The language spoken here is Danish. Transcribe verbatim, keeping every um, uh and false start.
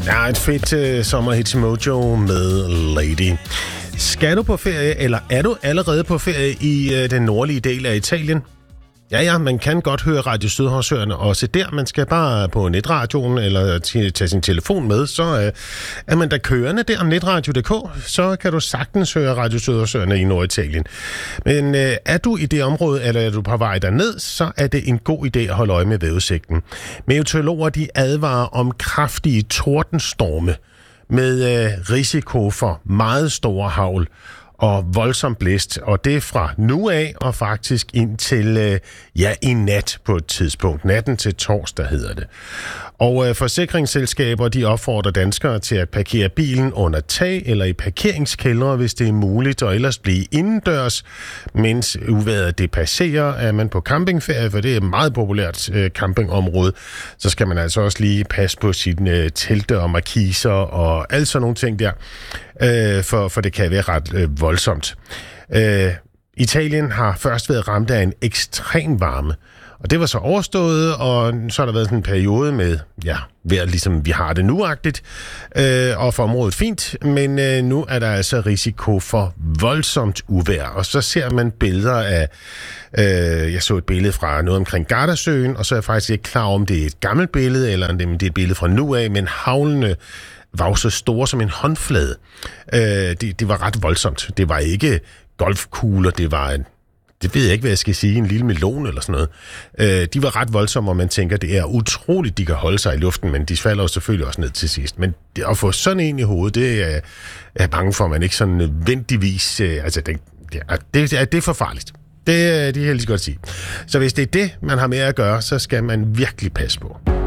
Ja, et fedt uh, sommerhits Mojo med Lady. Skal du på ferie, eller er du allerede på ferie i uh, den nordlige del af Italien? Ja, ja, man kan godt høre Radio Sydhavsøerne også der. Man skal bare på netradioen eller t- tage sin telefon med, så uh, er man da kørende der om netradio punktum d k, så kan du sagtens høre Radio Sydhavsøerne i Norditalien. Men uh, er du i det område, eller er du på vej derned, så er det en god idé at holde øje med vejrudsigten. Meteorologer, de advarer om kraftige tordenstorme med uh, risiko for meget store hagl og voldsom blæst, og det er fra nu af og faktisk indtil øh, ja, i nat på et tidspunkt. Natten til torsdag hedder det. Og øh, forsikringsselskaber, de opfordrer danskere til at parkere bilen under tag eller i parkeringskældre, hvis det er muligt, og ellers blive indendørs, mens uvejret det passerer. Er man på campingferie, for det er et meget populært øh, campingområde, så skal man altså også lige passe på sine øh, telte og markiser og alt sådan nogle ting der, øh, for, for det kan være ret øh, voldsomt. Øh, Italien har først været ramt af en ekstrem varme, og det var så overstået, og så har der været sådan en periode med, ja, vejret ligesom vi har det nu-agtigt, øh, og for området fint, men øh, nu er der altså risiko for voldsomt uvejr, og så ser man billeder af, øh, jeg så et billede fra noget omkring Gardasøen, og så er jeg faktisk ikke klar om det er et gammelt billede, eller om det er et billede fra nu af, men havlene var jo så store som en håndflade. Øh, det, det var ret voldsomt. Det var ikke golfkugler, det var en, det ved jeg ikke, hvad jeg skal sige, en lille melon eller sådan noget. Øh, de var ret voldsomme, og man tænker, det er utroligt, de kan holde sig i luften, men de falder jo selvfølgelig også ned til sidst. Men det, at få sådan en i hovedet, det er jeg bange for, at man ikke sådan nødvendigvis, øh, altså det, det, er, det, er, det er for farligt. Det, det er jeg lige så godt sige. Så hvis det er det, man har med at gøre, så skal man virkelig passe på.